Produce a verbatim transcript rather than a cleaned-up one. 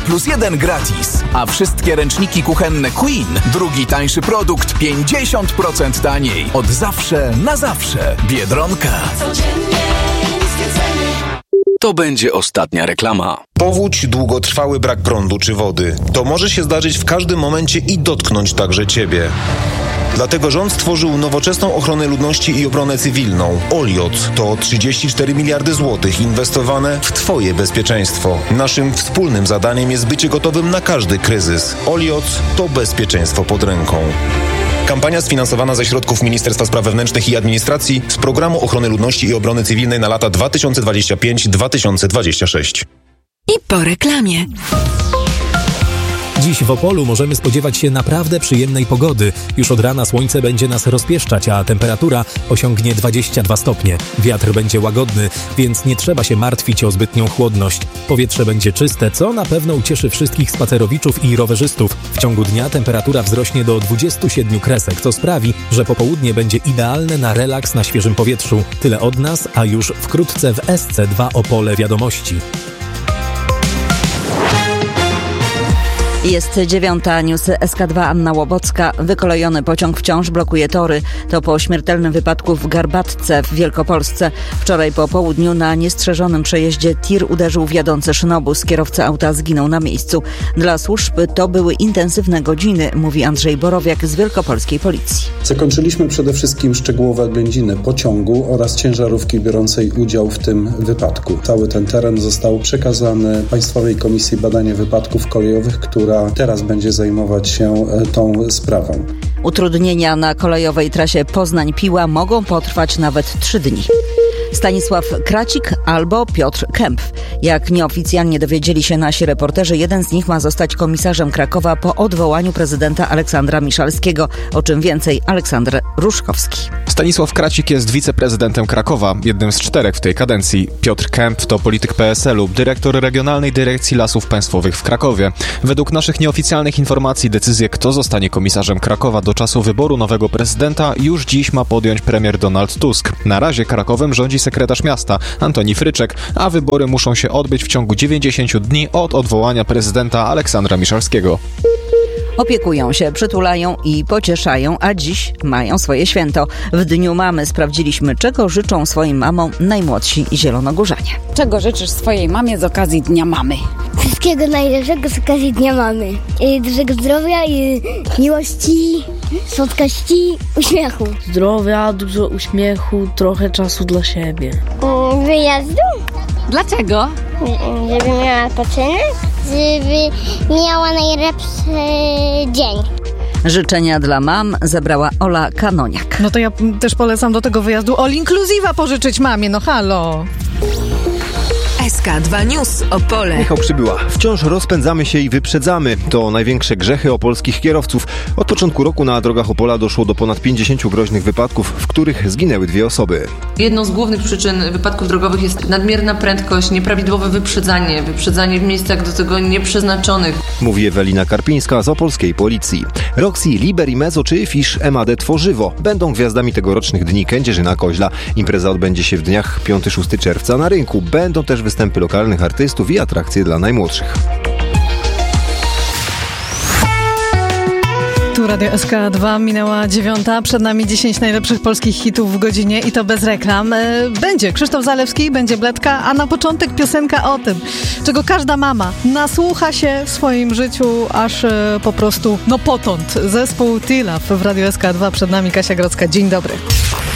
plus jeden gratis. A wszystkie ręczniki kuchenne Queen, drugi tańszy produkt, pięćdziesiąt procent taniej. Od zawsze na zawsze. Biedronka. To będzie ostatnia reklama. Powódź, długotrwały brak prądu czy wody. To może się zdarzyć w każdym momencie i dotknąć także Ciebie. Dlatego rząd stworzył nowoczesną ochronę ludności i obronę cywilną. Olioc to trzydzieści cztery miliardy złotych inwestowane w Twoje bezpieczeństwo. Naszym wspólnym zadaniem jest bycie gotowym na każdy kryzys. Olioc to bezpieczeństwo pod ręką. Kampania sfinansowana ze środków Ministerstwa Spraw Wewnętrznych i Administracji z Programu Ochrony Ludności i Obrony Cywilnej na lata dwa tysiące dwudziesty piąty do dwa tysiące dwudziestego szóstego. I po reklamie. Dziś w Opolu możemy spodziewać się naprawdę przyjemnej pogody. Już od rana słońce będzie nas rozpieszczać, a temperatura osiągnie dwadzieścia dwa stopnie. Wiatr będzie łagodny, więc nie trzeba się martwić o zbytnią chłodność. Powietrze będzie czyste, co na pewno ucieszy wszystkich spacerowiczów i rowerzystów. W ciągu dnia temperatura wzrośnie do dwudziestu siedmiu kresek, co sprawi, że popołudnie będzie idealne na relaks na świeżym powietrzu. Tyle od nas, a już wkrótce w S C dwa Opole wiadomości. Jest dziewiąta, newsy S K dwa, Anna Łobocka. Wykolejony pociąg wciąż blokuje tory. To po śmiertelnym wypadku w Garbatce w Wielkopolsce. Wczoraj po południu na niestrzeżonym przejeździe tir uderzył w jadący szynobus. Kierowca auta zginął na miejscu. Dla służb to były intensywne godziny, mówi Andrzej Borowiak z Wielkopolskiej Policji. Zakończyliśmy przede wszystkim szczegółowe oględziny pociągu oraz ciężarówki biorącej udział w tym wypadku. Cały ten teren został przekazany Państwowej Komisji Badania Wypadków Kolejowych, która teraz będzie zajmować się tą sprawą. Utrudnienia na kolejowej trasie Poznań-Piła mogą potrwać nawet trzy dni. Stanisław Kracik albo Piotr Kempf. Jak nieoficjalnie dowiedzieli się nasi reporterzy, jeden z nich ma zostać komisarzem Krakowa po odwołaniu prezydenta Aleksandra Miszalskiego. O czym więcej Aleksander Ruszkowski. Stanisław Kracik jest wiceprezydentem Krakowa, jednym z czterech w tej kadencji. Piotr Kempf to polityk P S L u, dyrektor Regionalnej Dyrekcji Lasów Państwowych w Krakowie. Według naszych nieoficjalnych informacji decyzję, kto zostanie komisarzem Krakowa do czasu wyboru nowego prezydenta, już dziś ma podjąć premier Donald Tusk. Na razie Krakowem rządzi sekretarz miasta Antoni Fryczek, a wybory muszą się odbyć w ciągu dziewięćdziesięciu dni od odwołania prezydenta Aleksandra Miszalskiego. Opiekują się, przytulają i pocieszają, a dziś mają swoje święto. W Dniu Mamy sprawdziliśmy, czego życzą swoim mamom najmłodsi zielonogórzanie. Czego życzysz swojej mamie z okazji Dnia Mamy? Wszystkiego najlepszego z okazji Dnia Mamy. I dużego zdrowia, i miłości, słodkości, uśmiechu. Zdrowia, dużo uśmiechu, trochę czasu dla siebie. Wyjazdu? Dlaczego? Żeby miała odpoczynek, żeby miała najlepszy dzień. Życzenia dla mam zebrała Ola Kanoniak. No to ja też polecam do tego wyjazdu all inclusive'a pożyczyć mamie, no halo. S K dwa News Opole. Michał Przybyła. Wciąż rozpędzamy się i wyprzedzamy. To największe grzechy opolskich kierowców. Od początku roku na drogach Opola doszło do ponad pięćdziesięciu groźnych wypadków, w których zginęły dwie osoby. Jedną z głównych przyczyn wypadków drogowych jest nadmierna prędkość, nieprawidłowe wyprzedzanie, wyprzedzanie w miejscach do tego nieprzeznaczonych. Mówi Ewelina Karpińska z opolskiej policji. Roxy, Liber i Mezo czy Fisz M A D Tworzywo będą gwiazdami tegorocznych Dni Kędzierzyna-Koźla. Impreza odbędzie się w dniach piątego do szóstego czerwca na rynku. Będą też występy lokalnych artystów i atrakcje dla najmłodszych. Tu Radio S K dwa, minęła dziewiąta, przed nami dziesięć najlepszych polskich hitów w godzinie i to bez reklam. Będzie Krzysztof Zalewski, będzie Bledka, a na początek piosenka o tym, czego każda mama nasłucha się w swoim życiu aż po prostu no potąd. Zespół Tilaf w Radio S K dwa, przed nami Kasia Grodzka. Dzień dobry.